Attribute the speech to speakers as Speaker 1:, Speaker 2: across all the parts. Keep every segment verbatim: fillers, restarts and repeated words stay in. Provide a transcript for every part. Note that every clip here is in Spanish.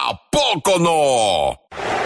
Speaker 1: ¿A poco no?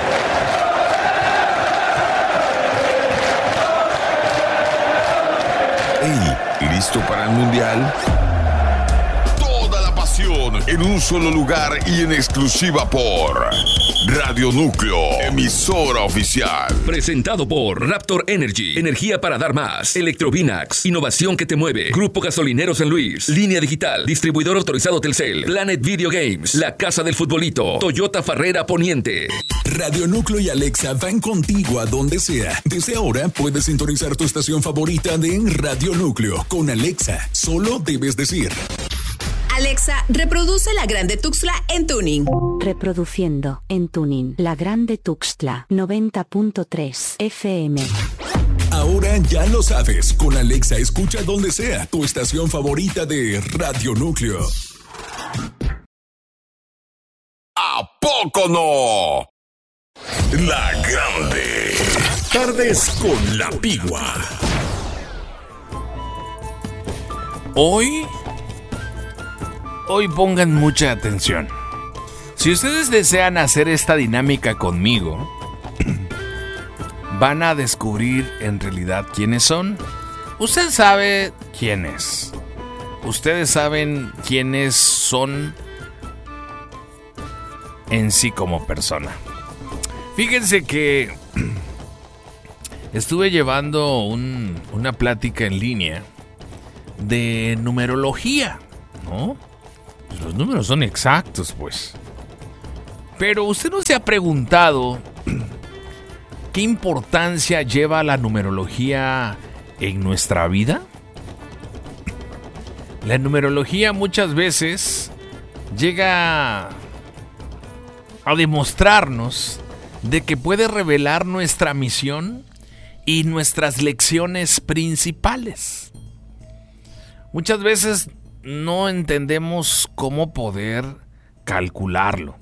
Speaker 1: Hey, ¿listo para el mundial? Toda la pasión en un solo lugar y en exclusiva por Radio Núcleo, emisora oficial.
Speaker 2: Presentado por Raptor Energy, energía para dar más. Electrovinax, innovación que te mueve. Grupo Gasolinero San Luis, Línea Digital, distribuidor autorizado Telcel. Planet Video Games, la casa del futbolito. Toyota Farrera Poniente.
Speaker 3: Radio Núcleo y Alexa van contigo a donde sea. Desde ahora puedes sintonizar tu estación favorita de Radio Núcleo con Alexa. Solo debes decir:
Speaker 4: Alexa, reproduce La Grande Tuxtla en tuning.
Speaker 5: Reproduciendo en tuning La Grande Tuxtla noventa punto tres F M.
Speaker 3: Ahora ya lo sabes, con Alexa escucha donde sea tu estación favorita de Radio Núcleo.
Speaker 1: ¿A poco no? La Grande.
Speaker 3: Tardes con la Pigua.
Speaker 6: Hoy, hoy pongan mucha atención. Si ustedes desean hacer esta dinámica conmigo, van a descubrir en realidad quiénes son. Usted sabe quién es. Ustedes saben quiénes son en sí como persona. Fíjense que estuve llevando un, una plática en línea de numerología, ¿no? Pues los números son exactos, pues. Pero usted no se ha preguntado qué importancia lleva la numerología en nuestra vida. La numerología muchas veces llega a demostrarnos de que puede revelar nuestra misión y nuestras lecciones principales. Muchas veces no entendemos cómo poder calcularlo.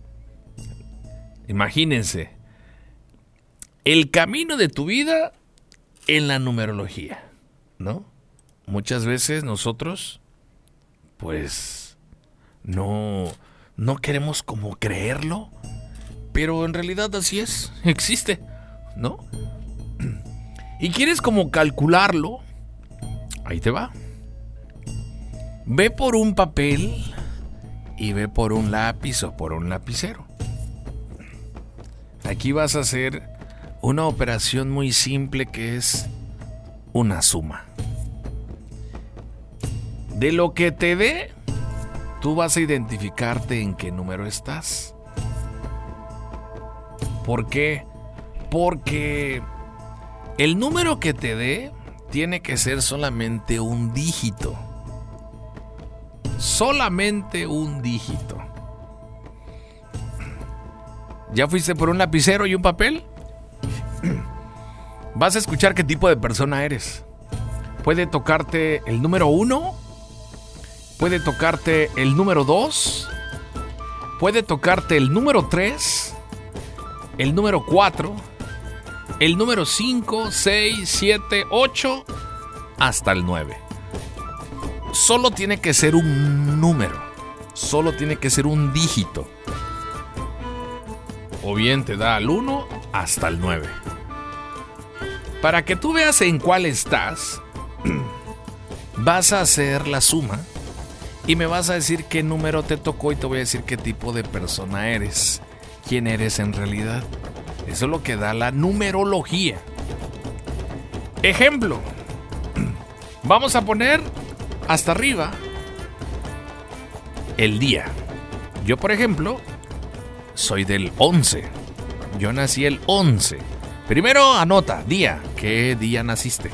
Speaker 6: Imagínense, el camino de tu vida en la numerología, ¿no? Muchas veces nosotros, pues, no, no queremos como creerlo, pero en realidad así es, existe, ¿no? Y quieres como calcularlo, ahí te va. Ve por un papel y ve por un lápiz o por un lapicero. Aquí vas a hacer una operación muy simple que es una suma. De lo que te dé, tú vas a identificarte en qué número estás. ¿Por qué? Porque el número que te dé tiene que ser solamente un dígito. Solamente un dígito. ¿Ya fuiste por un lapicero y un papel? Vas a escuchar qué tipo de persona eres. Puede tocarte el número uno, puede tocarte el número dos, puede tocarte el número tres, el número cuatro, el número cinco, seis, siete, ocho, hasta el nueve. Solo tiene que ser un número, solo tiene que ser un dígito. O bien te da al uno hasta el nueve. Para que tú veas en cuál estás, vas a hacer la suma y me vas a decir qué número te tocó y te voy a decir qué tipo de persona eres, quién eres en realidad. Eso es lo que da la numerología. Ejemplo, vamos a poner hasta arriba el día. Yo, por ejemplo, soy del once. Yo nací el once. Primero anota, día. ¿Qué día naciste?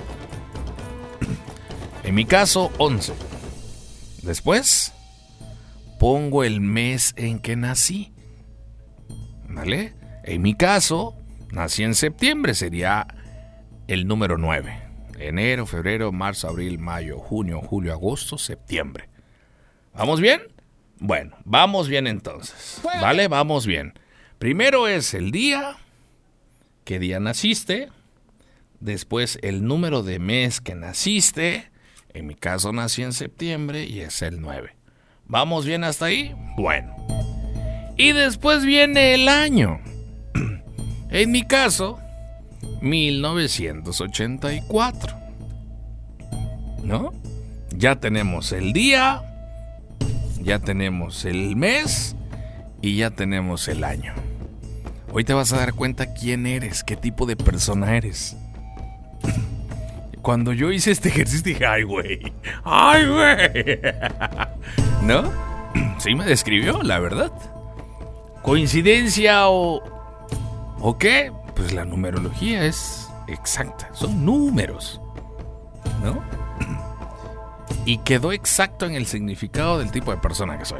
Speaker 6: En mi caso, once. Después, pongo el mes en que nací. ¿Vale? En mi caso, nací en septiembre. Sería el número nueve. Enero, febrero, marzo, abril, mayo, junio, julio, agosto, septiembre. ¿Vamos bien? Bueno, vamos bien entonces. ¿Vale? Vamos bien. Primero es el día, qué día naciste. Después el número de mes que naciste. En mi caso nací en septiembre y es el nueve. ¿Vamos bien hasta ahí? Bueno. Y después viene el año. En mi caso, mil novecientos ochenta y cuatro. ¿No? Ya tenemos el día, ya tenemos el mes y ya tenemos el año. Hoy te vas a dar cuenta quién eres, qué tipo de persona eres. Cuando yo hice este ejercicio dije, ay, güey, ay, güey. ¿No? Sí me describió, la verdad. ¿Coincidencia o, o qué? Pues la numerología es exacta, son números, ¿no? Y quedó exacto en el significado del tipo de persona que soy.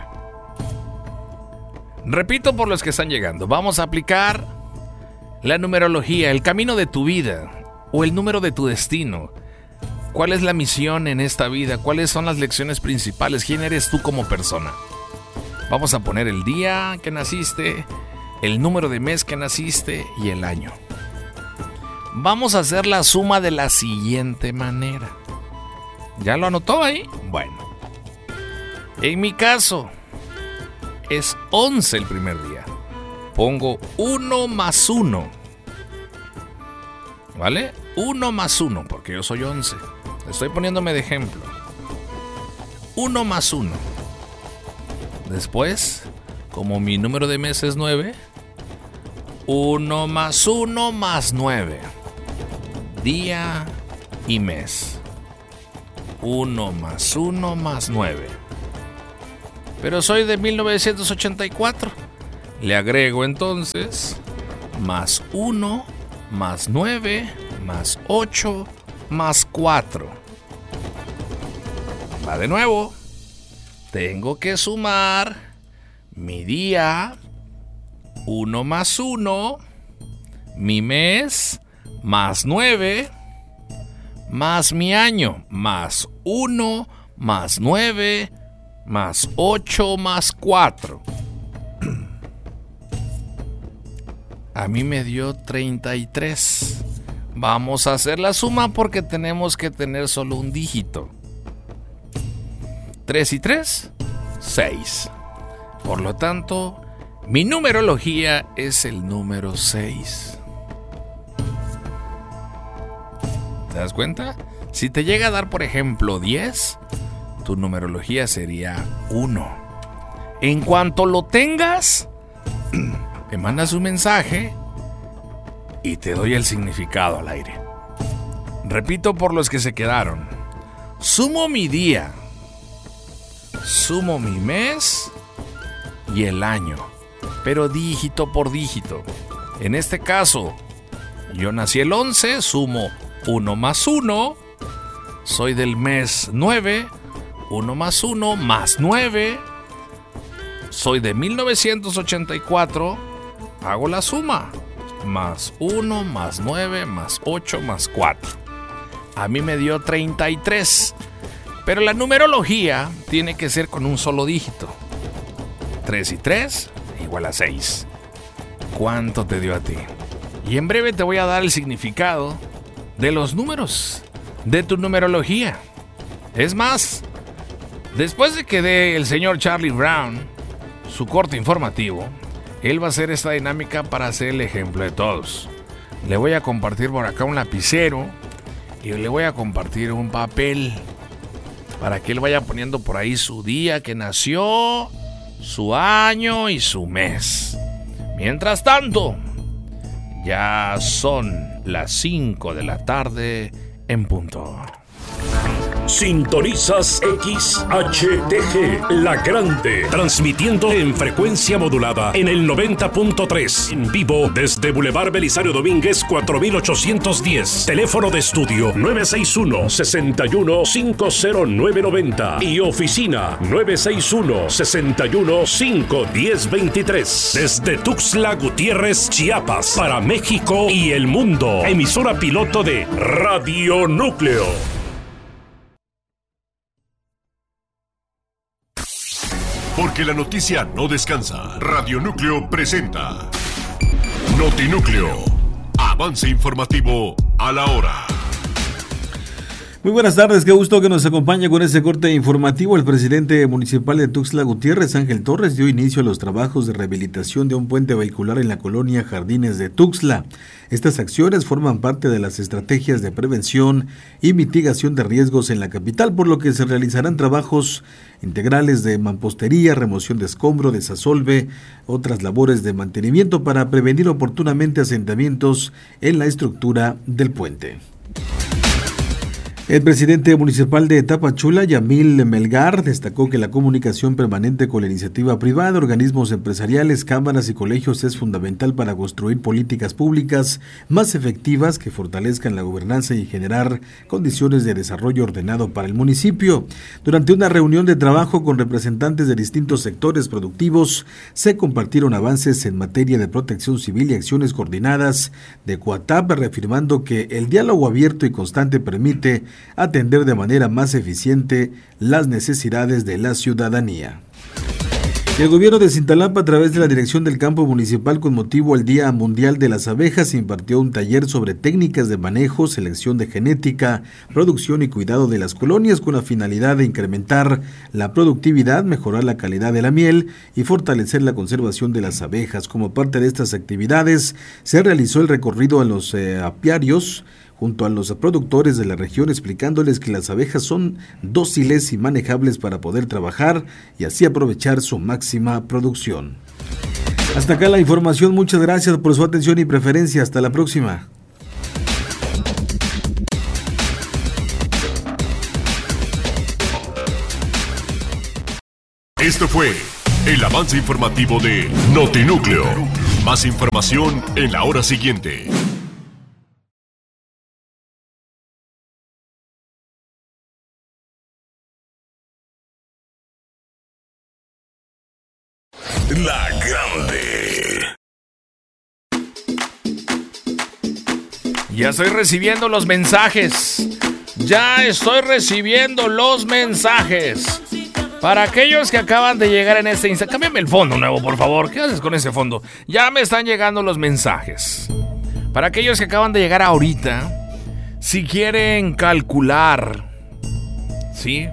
Speaker 6: Repito por los que están llegando, vamos a aplicar la numerología, el camino de tu vida o el número de tu destino. ¿Cuál es la misión en esta vida? ¿Cuáles son las lecciones principales? ¿Quién eres tú como persona? Vamos a poner el día que naciste, el número de mes que naciste y el año. Vamos a hacer la suma de la siguiente manera. ¿Ya lo anotó ahí? Bueno. En mi caso, es once el primer día. Pongo uno más uno. ¿Vale? uno más uno, porque yo soy once. Estoy poniéndome de ejemplo. uno más uno. Después, como mi número de mes es nueve, uno más uno más nueve. Día y mes. uno más uno más nueve. Pero soy de mil novecientos ochenta y cuatro. Le agrego entonces más uno, más nueve, más ocho, más cuatro. Va de nuevo. Tengo que sumar mi día, uno más uno, mi mes, más nueve, más mi año, más uno, más nueve, más ocho, más cuatro. A mí me dio treinta y tres. Vamos a hacer la suma porque tenemos que tener solo un dígito. tres y tres, seis. Por lo tanto, mi numerología es el número seis. ¿Te das cuenta? Si te llega a dar, por ejemplo, diez, tu numerología sería uno. En cuanto lo tengas, me mandas un mensaje y te doy el significado al aire. Repito por los que se quedaron. Sumo mi día, sumo mi mes y el año, pero dígito por dígito. En este caso, yo nací el once, sumo uno más uno, soy del mes nueve, uno más uno más nueve, soy de mil novecientos ochenta y cuatro, hago la suma, más uno, más nueve, más ocho, más cuatro. A mí me dio treinta y tres, pero la numerología tiene que ser con un solo dígito. tres y tres igual a seis. ¿Cuánto te dio a ti? Y en breve te voy a dar el significado de los números, de tu numerología. Es más, después de que dé el señor Charlie Brown su corte informativo, él va a hacer esta dinámica para hacer el ejemplo de todos. Le voy a compartir por acá un lapicero y le voy a compartir un papel para que él vaya poniendo por ahí su día que nació, su año y su mes. Mientras tanto, ya son las cinco de la tarde en punto.
Speaker 7: Sintonizas X H T G, La Grande, transmitiendo en frecuencia modulada en el noventa punto tres, en vivo desde Boulevard Belisario Domínguez cuatro mil ochocientos diez, teléfono de estudio nueve seis uno, seis uno cinco cero nueve nueve cero y oficina nueve seis uno, seis uno cinco uno cero dos tres, desde Tuxtla Gutiérrez, Chiapas, para México y el mundo, emisora piloto de Radio Núcleo.
Speaker 8: Porque la noticia no descansa. Radio Núcleo presenta Notinúcleo. Avance informativo a la hora.
Speaker 9: Muy buenas tardes, qué gusto que nos acompañe con este corte informativo. El presidente municipal de Tuxtla Gutiérrez, Ángel Torres, dio inicio a los trabajos de rehabilitación de un puente vehicular en la colonia Jardines de Tuxtla. Estas acciones forman parte de las estrategias de prevención y mitigación de riesgos en la capital, por lo que se realizarán trabajos integrales de mampostería, remoción de escombro, desasolve, otras labores de mantenimiento para prevenir oportunamente asentamientos en la estructura del puente. El presidente municipal de Tapachula, Yamil Melgar, destacó que la comunicación permanente con la iniciativa privada, organismos empresariales, cámaras y colegios es fundamental para construir políticas públicas más efectivas que fortalezcan la gobernanza y generar condiciones de desarrollo ordenado para el municipio. Durante una reunión de trabajo con representantes de distintos sectores productivos, se compartieron avances en materia de protección civil y acciones coordinadas de Coatap, reafirmando que el diálogo abierto y constante permite atender de manera más eficiente las necesidades de la ciudadanía. El gobierno de Cintalapa, a través de la Dirección del Campo Municipal, con motivo al Día Mundial de las Abejas, impartió un taller sobre técnicas de manejo, selección de genética, producción y cuidado de las colonias, con la finalidad de incrementar la productividad, mejorar la calidad de la miel y fortalecer la conservación de las abejas. Como parte de estas actividades, se realizó el recorrido a los eh, apiarios, junto a los productores de la región, explicándoles que las abejas son dóciles y manejables para poder trabajar y así aprovechar su máxima producción. Hasta acá la información, muchas gracias por su atención y preferencia, hasta la próxima.
Speaker 8: Esto fue el avance informativo de Notinúcleo. Más información en la hora siguiente.
Speaker 1: La Grande.
Speaker 6: Ya estoy recibiendo los mensajes. Ya estoy recibiendo los mensajes. Para aquellos que acaban de llegar en este instante, cámbiame el fondo nuevo, por favor. ¿Qué haces con ese fondo? Ya me están llegando los mensajes. Para aquellos que acaban de llegar ahorita, si quieren calcular, ¿sí?,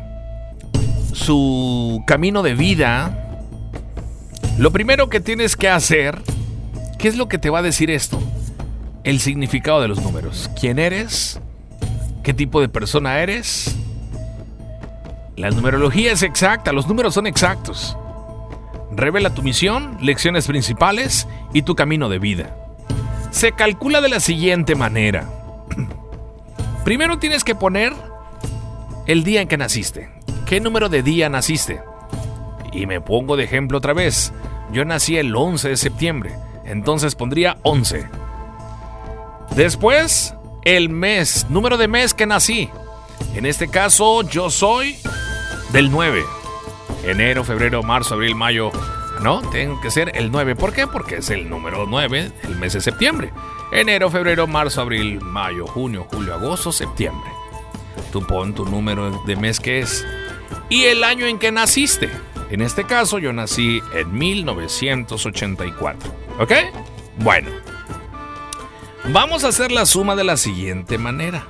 Speaker 6: su camino de vida, lo primero que tienes que hacer, ¿qué es lo que te va a decir esto? El significado de los números. ¿Quién eres? ¿Qué tipo de persona eres? La numerología es exacta, los números son exactos. Revela tu misión, lecciones principales y tu camino de vida. Se calcula de la siguiente manera. Primero tienes que poner el día en que naciste. ¿Qué número de día naciste? Y me pongo de ejemplo otra vez. Yo nací el once de septiembre, entonces pondría once. Después, el mes, número de mes que nací. En este caso, yo soy del nueve. Enero, febrero, marzo, abril, mayo. No, tengo que ser el nueve. ¿Por qué? Porque es el número nueve, el mes de septiembre. Enero, febrero, marzo, abril, mayo, junio, julio, agosto, septiembre. Tú pon tu número de mes que es. Y el año en que naciste. En este caso, yo nací en mil novecientos ochenta y cuatro. ¿Ok? Bueno. Vamos a hacer la suma de la siguiente manera.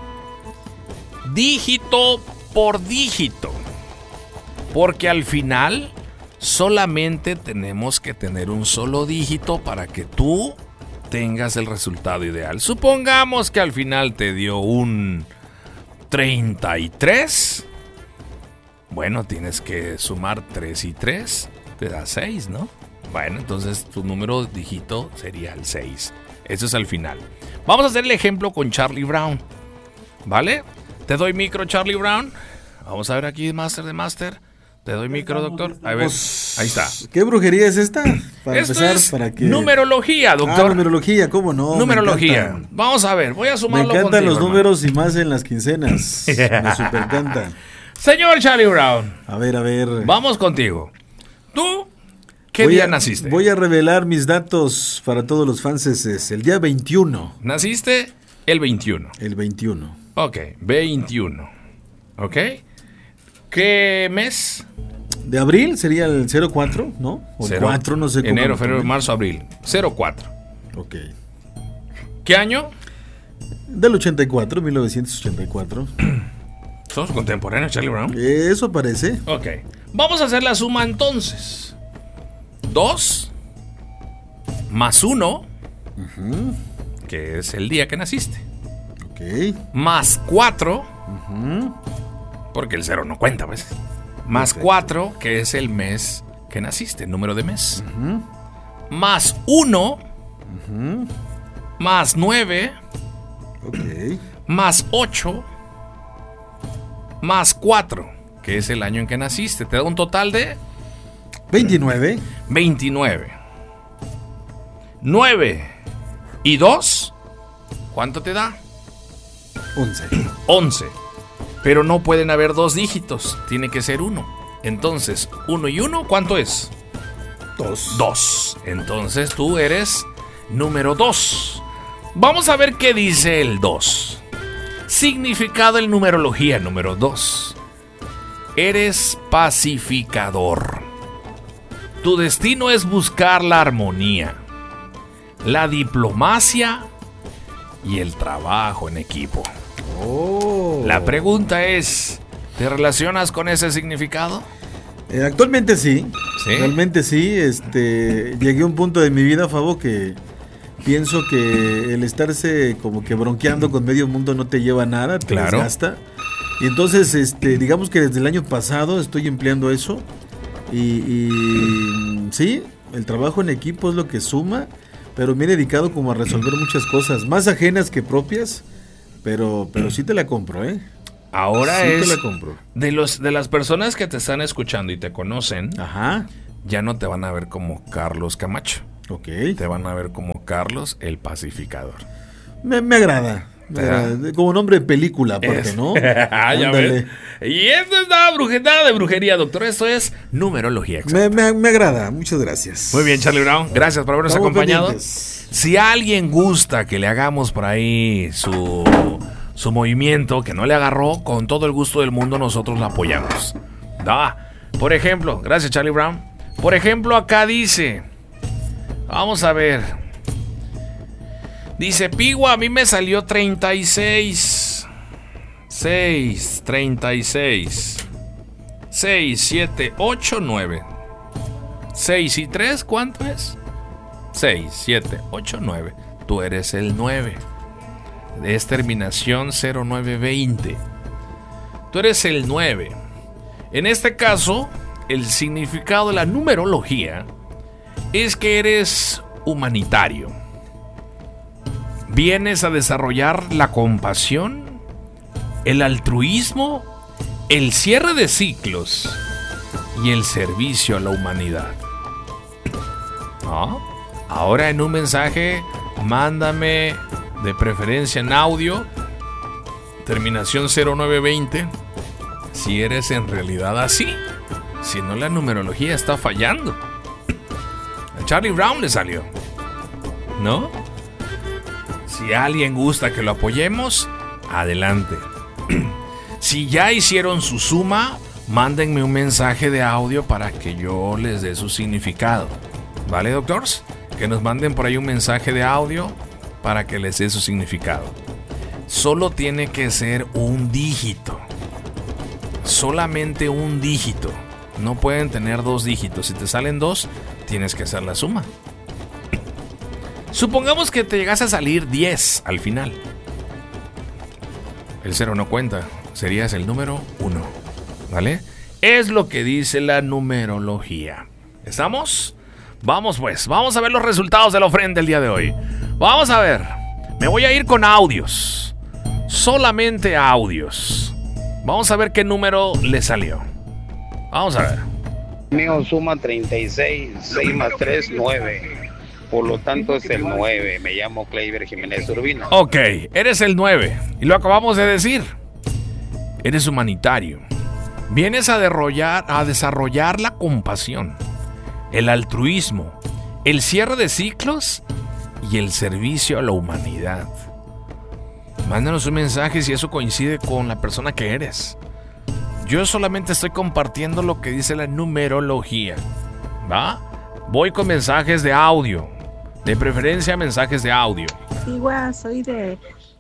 Speaker 6: Dígito por dígito. Porque al final, solamente tenemos que tener un solo dígito para que tú tengas el resultado ideal. Supongamos que al final te dio un treinta y tres. Bueno, tienes que sumar tres y tres, te da seis, ¿no? Bueno, entonces tu número dígito sería el seis. Eso es al final. Vamos a hacer el ejemplo con Charlie Brown, ¿vale? Te doy micro, Charlie Brown. Vamos a ver aquí, Master de Master. Te doy micro, doctor. A ver, ahí está.
Speaker 9: ¿Qué brujería es esta? Para
Speaker 6: Esto
Speaker 9: empezar,
Speaker 6: es
Speaker 9: para que...
Speaker 6: numerología, doctor.
Speaker 9: Ah, numerología, ¿cómo no?
Speaker 6: Numerología. Vamos a ver, voy a sumarlo
Speaker 9: contigo. Me encantan
Speaker 6: contigo,
Speaker 9: los
Speaker 6: hermano.
Speaker 9: números y más en las quincenas. Me super encantan.
Speaker 6: Señor Charlie Brown.
Speaker 9: A ver, a ver.
Speaker 6: Vamos contigo. ¿Tú qué
Speaker 9: voy
Speaker 6: día
Speaker 9: a,
Speaker 6: naciste?
Speaker 9: Voy a revelar mis datos para todos los fanses. El día veintiuno.
Speaker 6: Naciste el veintiuno.
Speaker 9: El veintiuno.
Speaker 6: Ok, veintiuno. Ok. ¿Qué mes?
Speaker 9: De abril sería el cero cuatro, ¿no? O
Speaker 6: Cero,
Speaker 9: cuatro, no sé cómo.
Speaker 6: Enero, febrero, marzo, abril. cero cuatro.
Speaker 9: Ok.
Speaker 6: ¿Qué año?
Speaker 9: Del ochenta y cuatro, mil novecientos ochenta y cuatro.
Speaker 6: ¿Somos contemporáneos, Charlie Brown?
Speaker 9: Eso parece.
Speaker 6: Ok. Vamos a hacer la suma entonces. Dos más uno, uh-huh. que es el día que naciste.
Speaker 9: Ok.
Speaker 6: Más cuatro,
Speaker 9: uh-huh.
Speaker 6: porque el cero no cuenta, ¿ves? Más Perfecto. cuatro, que es el mes que naciste, el número de mes.
Speaker 9: Uh-huh.
Speaker 6: Más uno,
Speaker 9: uh-huh.
Speaker 6: más nueve,
Speaker 9: okay.
Speaker 6: más ocho, más cuatro, que es el año en que naciste. Te da un total de
Speaker 9: veintinueve.
Speaker 6: veintinueve. nueve y dos, ¿cuánto te da?
Speaker 9: once.
Speaker 6: once. Pero no pueden haber dos dígitos, tiene que ser uno. Entonces, uno y uno, ¿cuánto es?
Speaker 9: dos.
Speaker 6: dos. Entonces tú eres número dos. Vamos a ver qué dice el dos. Significado en numerología número dos. Eres pacificador. Tu destino es buscar la armonía, la diplomacia y el trabajo en equipo.
Speaker 9: Oh.
Speaker 6: La pregunta es, ¿te relacionas con ese significado?
Speaker 9: Eh, actualmente sí.
Speaker 6: ¿Sí?
Speaker 9: Realmente sí. Este, llegué a un punto de mi vida, Fabo, que pienso que el estarse como que bronqueando con medio mundo no te lleva a nada, te
Speaker 6: claro.
Speaker 9: desgasta. Y entonces, este, digamos que desde el año pasado estoy empleando eso. Y, y sí, el trabajo en equipo es lo que suma, pero me he dedicado como a resolver muchas cosas, más ajenas que propias, pero, pero sí te la compro, ¿eh?
Speaker 6: Ahora
Speaker 9: sí
Speaker 6: es
Speaker 9: te la compro.
Speaker 6: De, los, de las personas que te están escuchando y te conocen,
Speaker 9: ajá,
Speaker 6: ya no te van a ver como Carlos Camacho.
Speaker 9: Ok.
Speaker 6: Te van a ver como Carlos el pacificador.
Speaker 9: Me, me agrada. Eh, como nombre de película, aparte,
Speaker 6: es.
Speaker 9: ¿no?
Speaker 6: Ya ves. Y esto es nada, brujería, nada de brujería, doctor. Esto es numerología
Speaker 9: me, me, me agrada, muchas gracias.
Speaker 6: Muy bien, Charlie Brown. Gracias por habernos
Speaker 9: Estamos
Speaker 6: acompañado.
Speaker 9: Pendientes.
Speaker 6: Si alguien gusta que le hagamos por ahí su, su movimiento, que no le agarró, con todo el gusto del mundo nosotros la apoyamos. Da. Por ejemplo, gracias, Charlie Brown. Por ejemplo, acá dice, vamos a ver. Dice, Pigua, a mí me salió treinta y seis. seis, treinta y seis. seis, siete, ocho, nueve. seis y tres, ¿cuánto es? seis, siete, ocho, nueve. Tú eres el nueve. Es terminación cero nueve veinte. Tú eres el nueve. En este caso, el significado de la numerología es que eres humanitario. Vienes a desarrollar la compasión, el altruismo, el cierre de ciclos y el servicio a la humanidad. ¿Ah? Ahora en un mensaje, mándame de preferencia en audio, terminación cero nueve veinte, si eres en realidad así. Si no, la numerología está fallando. A Charlie Brown le salió, ¿no? Si alguien gusta que lo apoyemos, adelante. Si ya hicieron su suma, mándenme un mensaje de audio para que yo les dé su significado. ¿Vale, doctores? Que nos manden por ahí un mensaje de audio para que les dé su significado. Solo tiene que ser un dígito. Solamente un dígito. No pueden tener dos dígitos. Si te salen dos, tienes que hacer la suma. Supongamos que te llegase a salir diez al final. El cero no cuenta. Serías el número uno. ¿Vale? Es lo que dice la numerología. ¿Estamos? Vamos pues. Vamos a ver los resultados de la ofrenda el día de hoy. Vamos a ver. Me voy a ir con audios. Solamente audios. Vamos a ver qué número le salió. Vamos a ver.
Speaker 10: Mío suma treinta y seis. seis más tres, nueve. Por lo tanto es el nueve. Me llamo Kleiber Jiménez Urbina.
Speaker 6: Ok, eres el nueve. Y lo acabamos de decir. Eres humanitario. Vienes a desarrollar, a desarrollar la compasión, el altruismo, el cierre de ciclos y el servicio a la humanidad. Mándanos un mensaje si eso coincide con la persona que eres. Yo solamente estoy compartiendo lo que dice la numerología. ¿Va? Voy con mensajes de audio. De preferencia, mensajes de audio.
Speaker 11: Igual, soy de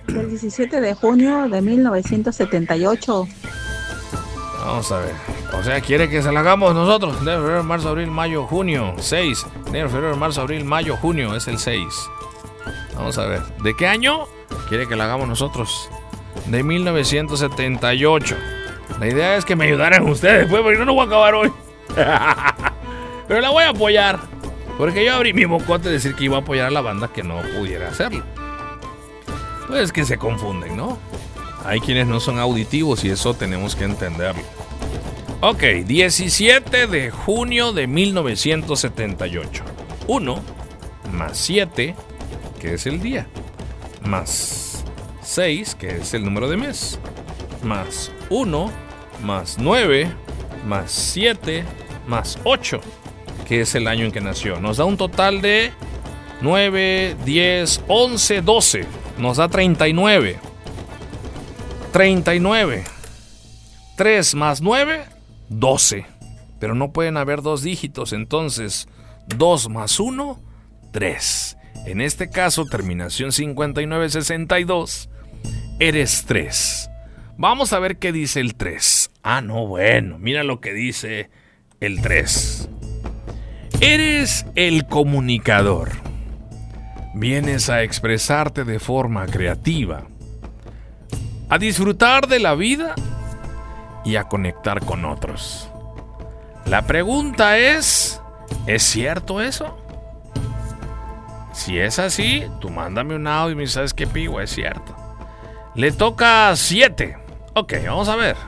Speaker 11: del diecisiete de junio de mil novecientos setenta y ocho.
Speaker 6: Vamos a ver. O sea, quiere que se la hagamos nosotros. Enero, febrero, marzo, abril, mayo, junio. seis. Enero, febrero, marzo, abril, mayo, junio. Es el seis. Vamos a ver. ¿De qué año quiere que la hagamos nosotros? De mil novecientos setenta y ocho. La idea es que me ayudaran ustedes, pues, porque no lo voy a acabar hoy. Pero la voy a apoyar. Porque yo abrí mi mocote de decir que iba a apoyar a la banda que no pudiera hacerlo. Pues que se confunden, ¿no? Hay quienes no son auditivos y eso tenemos que entenderlo. Ok, diecisiete de junio de mil novecientos setenta y ocho. uno más siete, que es el día. Más seis, que es el número de mes. Más uno, más nueve, más siete, más ocho, que es el año en que nació. Nos da un total de nueve, diez, once, doce. Nos da treinta y nueve. treinta y nueve. tres más nueve, doce. Pero no pueden haber dos dígitos, entonces dos más uno, tres. En este caso, terminación cincuenta y nueve sesenta y dos. Eres tres. Vamos a ver qué dice el tres. Ah, no, bueno, mira lo que dice el tres. Eres el comunicador. Vienes a expresarte de forma creativa, a disfrutar de la vida y a conectar con otros. La pregunta es, ¿es cierto eso? Si es así, tú mándame un audio y me dices, ¿sabes qué, Pigo? Es cierto. Le toca siete. Ok, vamos a ver.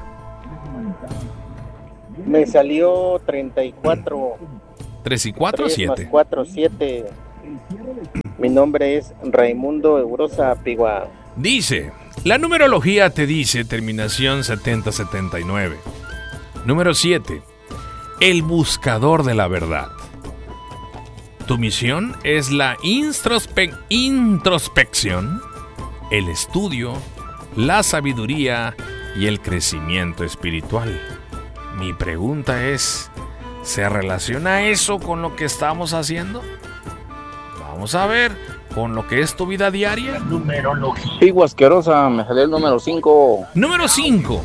Speaker 12: Me salió treinta y cuatro.
Speaker 6: ¿tres y cuatro o siete?
Speaker 12: cuatro, siete. Mi nombre es Raimundo Eurosa Pigua.
Speaker 6: Dice, la numerología te dice terminación setenta setenta y nueve. Número siete. El buscador de la verdad. Tu misión es la introspe- introspección, el estudio, la sabiduría y el crecimiento espiritual. Mi pregunta es, ¿se relaciona eso con lo que estamos haciendo? Vamos a ver, con lo que es tu vida diaria.
Speaker 12: Numerología. Pigua asquerosa, me salió el número cinco.
Speaker 6: Número cinco.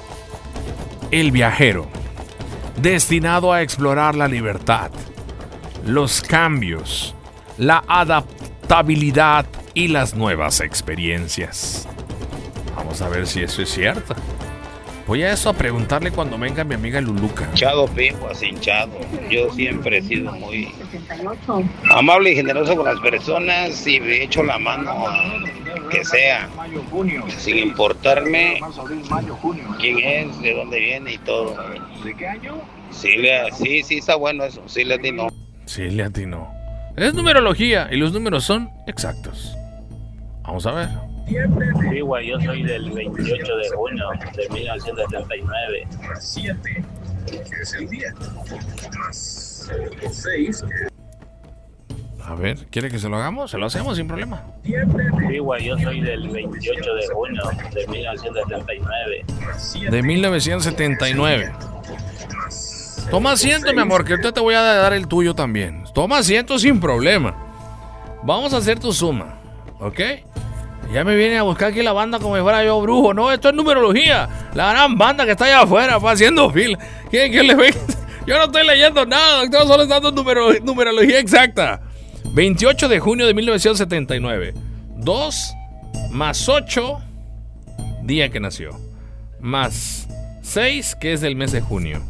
Speaker 6: El viajero, destinado a explorar la libertad, los cambios, la adaptabilidad y las nuevas experiencias. Vamos a ver si eso es cierto. Voy a eso a preguntarle cuando venga mi amiga Luluca.
Speaker 10: Hinchado, Piguas, hinchado. Yo siempre he sido muy amable y generoso con las personas y le echo la mano a que sea, sin importarme quién es, de dónde viene y todo. ¿De qué año? Sí, le, sí, sí está bueno eso, sí le atinó.
Speaker 6: Sí le atinó. Es numerología y los números son exactos. Vamos a ver.
Speaker 13: Sí, güey, yo soy del veintiocho de junio de mil novecientos setenta y nueve. siete, que es el día. Más seis.
Speaker 6: A ver, ¿quiere que se lo hagamos? Se lo hacemos sin problema.
Speaker 13: Sí, güey, yo soy del veintiocho de junio de mil novecientos setenta y nueve.
Speaker 6: De mil novecientos setenta y nueve. Toma asiento, mi amor, que ahorita te voy a dar el tuyo también. Toma asiento sin problema. Vamos a hacer tu suma, ¿ok? Ya me viene a buscar aquí la banda como si fuera yo brujo. No, esto es numerología. La gran banda que está allá afuera, va haciendo fila. ¿Quién, quién le ve? Yo no estoy leyendo nada, doctor, solo está dando numero, numerología exacta. veintiocho de junio de mil novecientos setenta y nueve. dos más ocho, día que nació. Más seis, que es del mes de junio.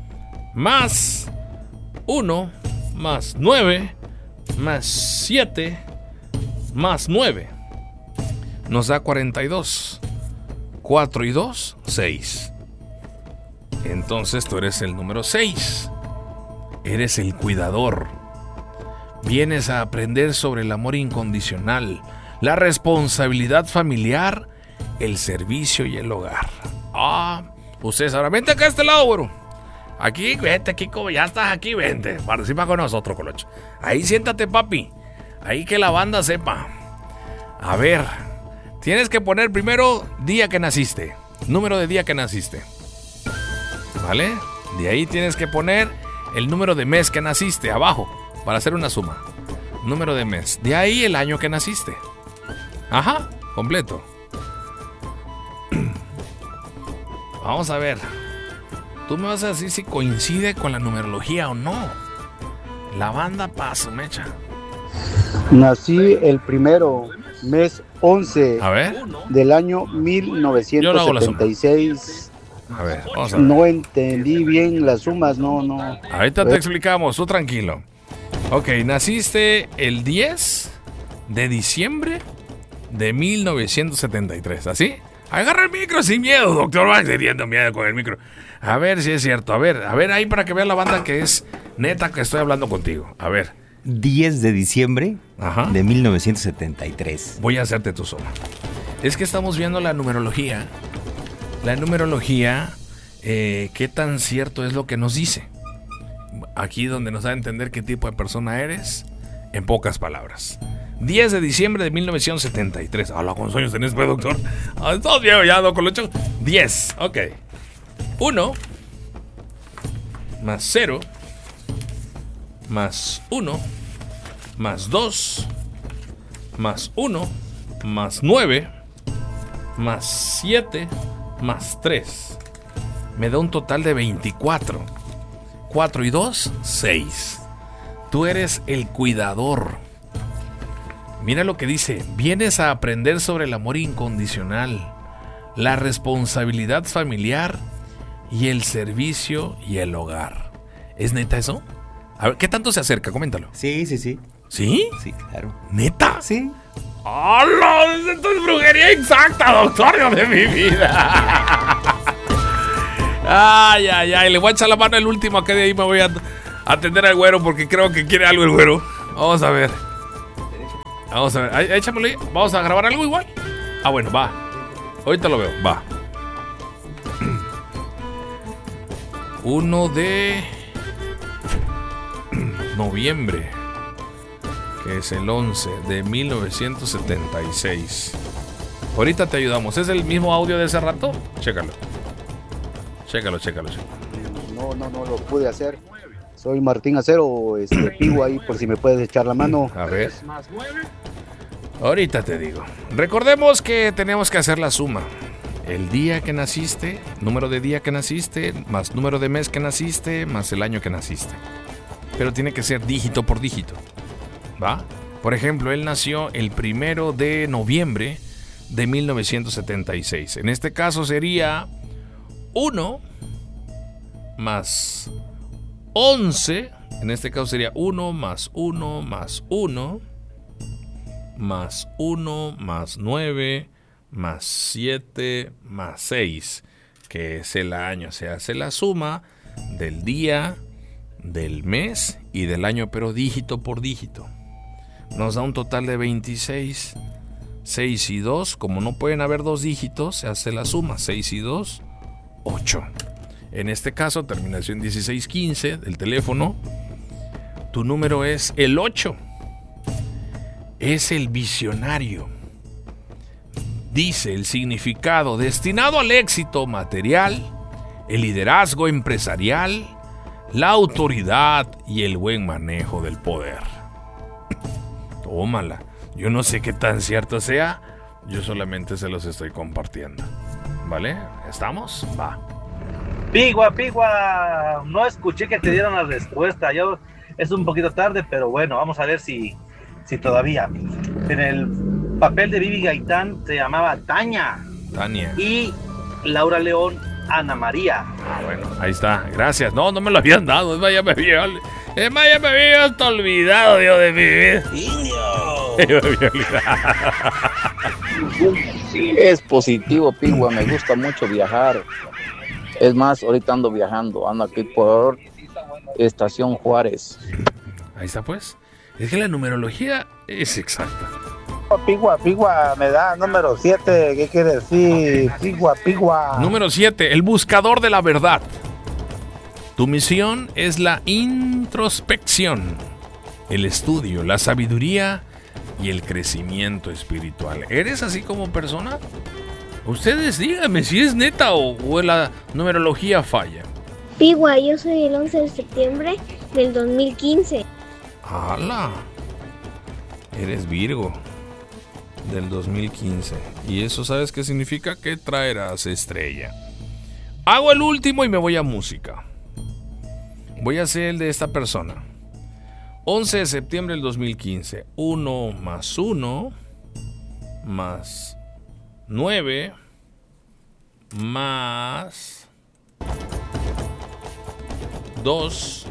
Speaker 6: Más uno, más nueve, más siete, más nueve. Nos da cuarenta y dos. cuatro y dos, seis. Entonces tú eres el número seis. Eres el cuidador. Vienes a aprender sobre el amor incondicional, la responsabilidad familiar, el servicio y el hogar. Ah, ustedes ahora vente acá a este lado, güero. Aquí, vente, aquí, como ya estás aquí, vente. Participa con nosotros, Colocho. Ahí siéntate, papi. Ahí que la banda sepa. A ver, tienes que poner primero día que naciste. Número de día que naciste. ¿Vale? De ahí tienes que poner el número de mes que naciste, abajo, para hacer una suma. Número de mes. De ahí el año que naciste. Ajá, completo. Vamos a ver. Tú me vas a decir si coincide con la numerología o no. La banda Paso, mecha.
Speaker 14: Nací el primero, mes once
Speaker 6: A ver.
Speaker 14: del año mil novecientos setenta y seis.
Speaker 6: A ver, vamos a ver.
Speaker 14: No entendí bien las sumas, no, no.
Speaker 6: Ahorita te explicamos, tú tranquilo. Ok, naciste el diez de diciembre de mil novecientos setenta y tres, ¿así? Agarra el micro sin miedo, doctor. Va teniendo miedo con el micro. A ver si es cierto. A ver, a ver ahí para que vean la banda que es neta que estoy hablando contigo. A ver.
Speaker 15: diez de diciembre
Speaker 6: Ajá.
Speaker 15: de mil novecientos setenta y tres.
Speaker 6: Voy a hacerte tu suma. Es que estamos viendo la numerología. La numerología, eh, qué tan cierto es lo que nos dice. Aquí donde nos da a entender qué tipo de persona eres, en pocas palabras. diez de diciembre de mil novecientos setenta y tres. Hola, ¿cuántos años tenés, pues, doctor? Ah, estamos bien, ya, doctor Lucho. diez, ok. uno más cero más uno más dos más uno más nueve más siete más tres. Me da un total de veinticuatro. cuatro y dos, seis. Tú eres el cuidador. Mira lo que dice. Vienes a aprender sobre el amor incondicional, la responsabilidad familiar y el servicio y el hogar. ¿Es neta eso? A ver, ¿qué tanto se acerca? Coméntalo.
Speaker 15: Sí, sí, sí.
Speaker 6: ¿Sí?
Speaker 15: Sí, claro.
Speaker 6: ¿Neta?
Speaker 15: Sí.
Speaker 6: ¡Hola! Esto es brujería exacta, doctor de mi vida. Ay, ay, ay. Le voy a echar la mano al último, que de ahí me voy a atender al güero porque creo que quiere algo el güero. Vamos a ver. Vamos a ver. Ay, échamelo ahí. Vamos a grabar algo igual. Ah, bueno, va. Ahorita lo veo. Va. uno de noviembre, que es el once de mil novecientos setenta y seis. Ahorita te ayudamos. ¿Es el mismo audio de ese rato? Chécalo. Chécalo, chécalo, chécalo.
Speaker 14: No, no, no lo pude hacer. Soy Martín Acero, este, Pigo ahí por si me puedes echar la mano.
Speaker 6: A ver. Ahorita te digo. Recordemos que tenemos que hacer la suma. El día que naciste, número de día que naciste, más número de mes que naciste, más el año que naciste. Pero tiene que ser dígito por dígito. ¿Va? Por ejemplo, él nació el primero de noviembre de mil novecientos setenta y seis. En este caso sería uno más once. En este caso sería uno más uno más uno más uno más nueve más siete más seis, que es el año. Se hace la suma del día, del mes y del año, pero dígito por dígito. Nos da un total de veintiséis. seis y dos, como no pueden haber dos dígitos, se hace la suma. seis y dos, ocho. En este caso, terminación dieciséis quince del teléfono. Tu número es el ocho. Es el visionario. Dice el significado: destinado al éxito material, el liderazgo empresarial, la autoridad y el buen manejo del poder. Tómala. Yo no sé qué tan cierto sea, yo solamente se los estoy compartiendo. ¿Vale? ¿Estamos? Va.
Speaker 13: Pigua, Pigua, no escuché que te dieran la respuesta. Yo es un poquito tarde, pero bueno, vamos a ver si, si todavía. En el papel de Vivi Gaitán se llamaba Tania.
Speaker 6: Tania.
Speaker 13: Y Laura León, Ana María.
Speaker 6: Ah, bueno, ahí está. Gracias. No, no me lo habían dado. Es más, ya me había, es más, ya me había hasta olvidado, Dios de mi vida.
Speaker 13: ¡Indio!
Speaker 6: Me había olvidado.
Speaker 16: Es positivo, Pigua. Me gusta mucho viajar. Es más, ahorita ando viajando. Ando aquí por Estación Juárez.
Speaker 6: Ahí está, pues. Es que la numerología es exacta.
Speaker 17: Pigua, Pigua, me da número siete. ¿Qué quiere decir? Pigua, Pigua.
Speaker 6: Número siete, el buscador de la verdad. Tu misión es la introspección, el estudio, la sabiduría y el crecimiento espiritual. ¿Eres así como persona? Ustedes díganme si es neta o, o la numerología falla.
Speaker 18: Pigua, yo soy el once de septiembre del dos mil quince.
Speaker 6: ¡Hala! Eres Virgo. del dos mil quince. Y eso, ¿sabes qué significa? Que traerás estrella. Hago el último y me voy a música. Voy a hacer el de esta persona. once de septiembre del dos mil quince. uno más uno más nueve más dos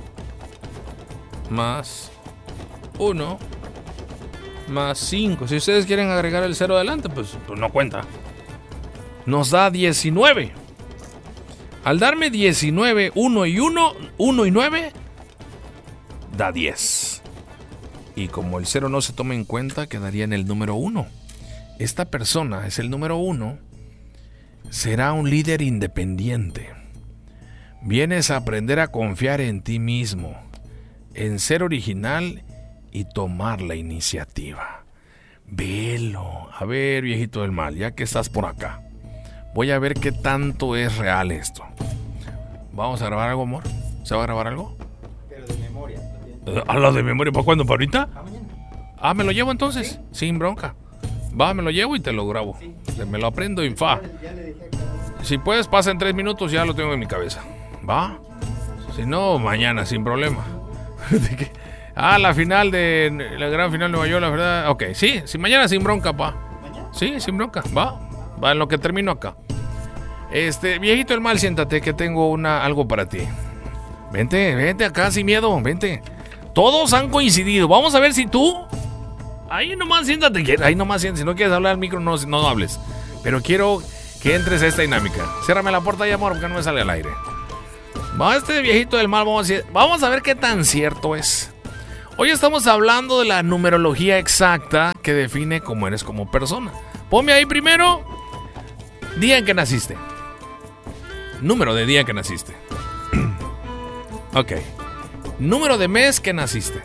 Speaker 6: más uno más cinco. Si ustedes quieren agregar el cero adelante, pues, pues no cuenta. Nos da diecinueve. Al darme diecinueve, uno y uno, uno y nueve, da diez. Y como el cero no se toma en cuenta, quedaría en el número uno. Esta persona es el número uno. Será un líder independiente. Vienes a aprender a confiar en ti mismo, en ser original y tomar la iniciativa. Velo. A ver, viejito del mal, ya que estás por acá, voy a ver qué tanto es real esto. ¿Vamos a grabar algo, amor? ¿Se va a grabar algo?
Speaker 15: Pero de memoria.
Speaker 6: ¿A lo de memoria? ¿Para cuándo? ¿Para ahorita? Ah, ¿me lo llevo entonces? ¿Sí? Sin bronca. Va, me lo llevo y te lo grabo. Sí. Me lo aprendo y fa. Si puedes, pasa en tres minutos, ya lo tengo en mi cabeza. ¿Va? Si no, mañana, sin problema. Ah, la final de... La gran final de Nueva York, la verdad... Ok, sí, sí, mañana sin bronca, pa. Sí, sin bronca, va. Va, en lo que termino acá. Este, viejito del mal, siéntate que tengo una algo para ti. Vente, vente acá sin miedo, vente. Todos han coincidido. Vamos a ver si tú... Ahí nomás siéntate, ahí nomás siéntate. Si no quieres hablar al micro, no, no hables. Pero quiero que entres a esta dinámica. Ciérrame la puerta ya, amor, porque no me sale al aire. Va, este viejito del mal, vamos a, vamos a ver qué tan cierto es. Hoy estamos hablando de la numerología exacta que define cómo eres como persona. Ponme ahí primero día en que naciste. Número de día que naciste. Ok. Número de mes que naciste.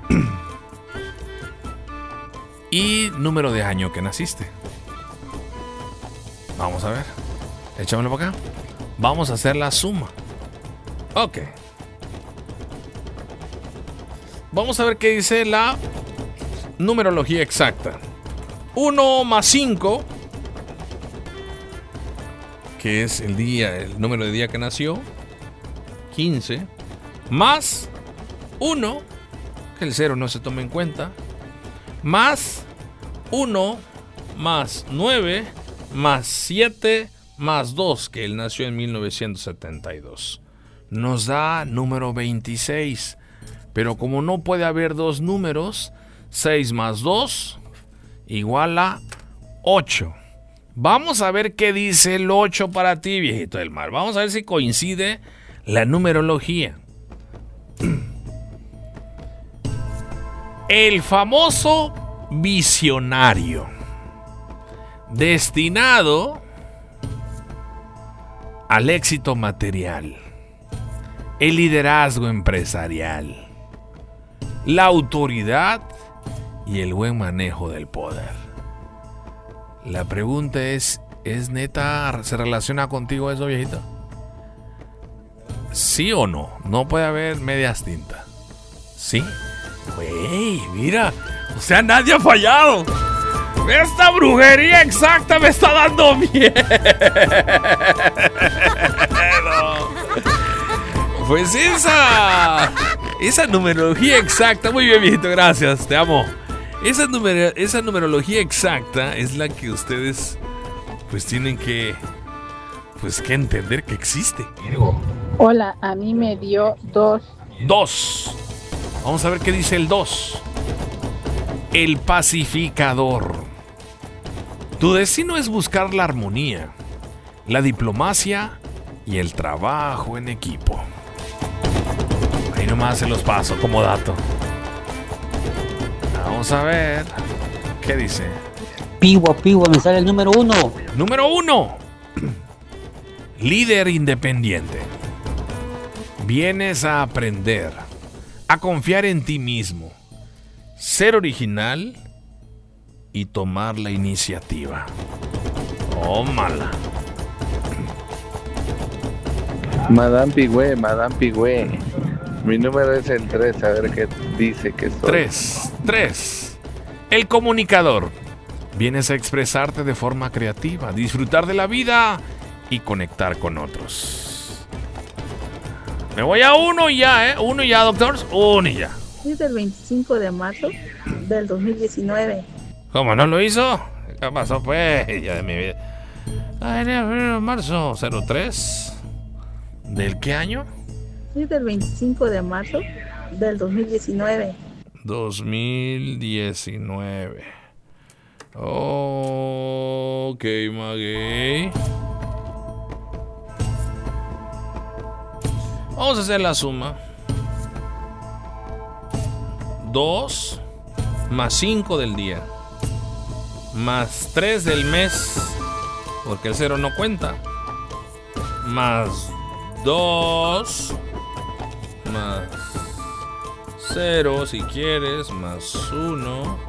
Speaker 6: Y número de año que naciste. Vamos a ver. Échamelo para acá. Vamos a hacer la suma. Ok. Vamos a ver qué dice la numerología exacta. uno más cinco, que es el día, el número de día que nació. quince. Más uno, que el cero no se toma en cuenta. Más uno, más nueve, más siete, más dos, que él nació en mil novecientos setenta y dos. Nos da número veintiséis. Pero como no puede haber dos números, seis más dos igual a ocho. Vamos a ver qué dice el ocho para ti, viejito del mar. Vamos a ver si coincide la numerología. El famoso visionario, destinado al éxito material, el liderazgo empresarial, la autoridad y el buen manejo del poder. La pregunta es, ¿es neta, se relaciona contigo eso, viejito? ¿Sí o no? No puede haber medias tintas. ¿Sí? Güey, mira, o sea, nadie ha fallado. Esta brujería exacta me está dando miedo. Pues esa... Esa numerología exacta, muy bien, viejito, gracias, te amo. Esa, numer- esa numerología exacta es la que ustedes pues tienen que pues que entender que existe.
Speaker 11: Hola, a mí me dio dos.
Speaker 6: Dos. Vamos a ver qué dice el dos. El pacificador. Tu destino es buscar la armonía, la diplomacia y el trabajo en equipo. Ahí nomás se los paso como dato. Vamos a ver. ¿Qué dice?
Speaker 19: Pigua, pigua, me sale el número uno.
Speaker 6: Número uno. Líder independiente. Vienes a aprender, a confiar en ti mismo, ser original y tomar la iniciativa. Tómala.
Speaker 20: Madame Pigüé, Madame Pigüé. Mi número es el tres, a ver qué dice que soy.
Speaker 6: tres, tres. El comunicador. Vienes a expresarte de forma creativa, disfrutar de la vida y conectar con otros. Me voy a uno y ya, ¿eh? Uno y ya, doctores. Uno y ya.
Speaker 11: Es del veinticinco de marzo del dos mil diecinueve.
Speaker 6: ¿Cómo no lo hizo? ¿Qué pasó, pues? Ya de mi vida. Ay, enero, marzo, cero tres. ¿Del qué año?
Speaker 11: Es del veinticinco de marzo del dos mil diecinueve.
Speaker 6: dos mil diecinueve. Ok, Maguey. Vamos a hacer la suma. dos más cinco del día. Más tres del mes. Porque el cero no cuenta. Más dos. Más cero si quieres. Más uno.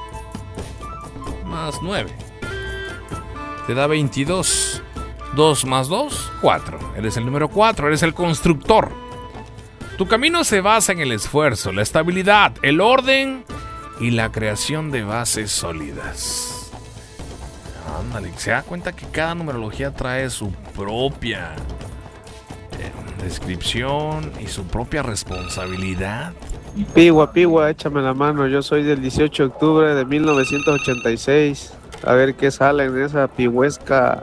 Speaker 6: Más nueve. Te da veintidós. dos más dos, cuatro. Eres el número cuatro, eres el constructor. Tu camino se basa en el esfuerzo, la estabilidad, el orden y la creación de bases sólidas. Ándale, se da cuenta que cada numerología trae su propia eh, descripción y su propia responsabilidad.
Speaker 20: Pigua, Pigua, échame la mano. Yo soy del dieciocho de octubre de mil novecientos ochenta y seis. A ver qué sale en esa pigüesca.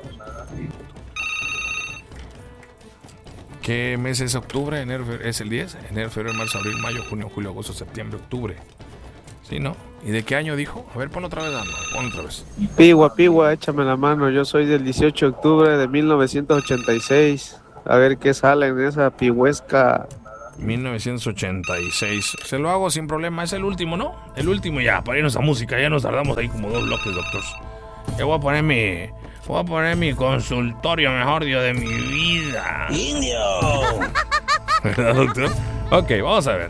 Speaker 6: ¿Qué mes es octubre? Enero, ¿es el diez? Enero, febrero, marzo, abril, mayo, junio, julio, agosto, septiembre, octubre. ¿Sí, no? ¿Y de qué año dijo? A ver, pon otra vez, Dano. Pon otra vez.
Speaker 20: Pigua, Pigua, échame la mano. Yo soy del dieciocho de octubre de mil novecientos ochenta y seis. A ver qué sale en esa pigüesca.
Speaker 6: mil novecientos ochenta y seis. Se lo hago sin problema. Es el último, ¿no? El último ya. Para irnos a música. Ya nos tardamos ahí como dos bloques, doctor. Yo voy a poner mi... Voy a poner mi consultorio mejor día de mi vida. ¡Indio! ¿Verdad, doctor? Ok, vamos a ver.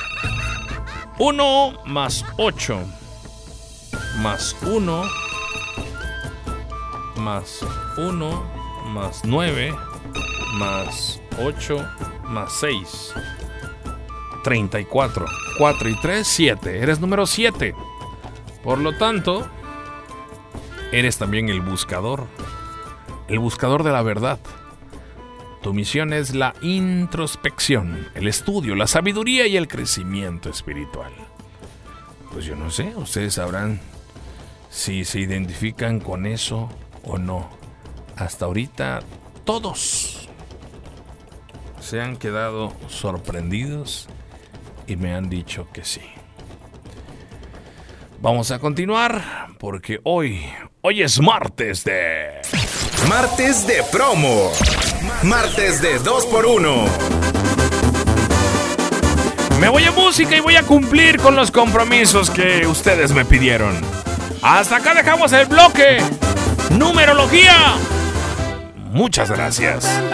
Speaker 6: uno más ocho. Más uno. Más uno. Más nueve. Más ocho. Más seis. treinta y cuatro. cuatro y tres, siete. Eres número siete. Por lo tanto... eres también el buscador, el buscador de la verdad. Tu misión es la introspección, el estudio, la sabiduría y el crecimiento espiritual. Pues yo no sé, ustedes sabrán si se identifican con eso o no. Hasta ahorita todos se han quedado sorprendidos y me han dicho que sí. Vamos a continuar porque hoy, hoy es martes de...
Speaker 21: Martes de promo. Martes de dos por uno.
Speaker 6: Me voy a música y voy a cumplir con los compromisos que ustedes me pidieron. Hasta acá dejamos el bloque. Numerología. Muchas gracias.